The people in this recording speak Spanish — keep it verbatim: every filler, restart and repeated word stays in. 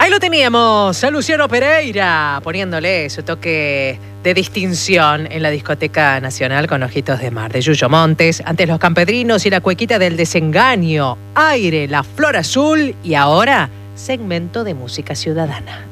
Ahí lo teníamos, a Luciano Pereira, poniéndole su toque de distinción en la discoteca nacional con Ojitos de Mar, de Yuyo Montes. Antes Los Campedrinos y la cuequita del desengaño, Aire, La Flor Azul y ahora segmento de música ciudadana.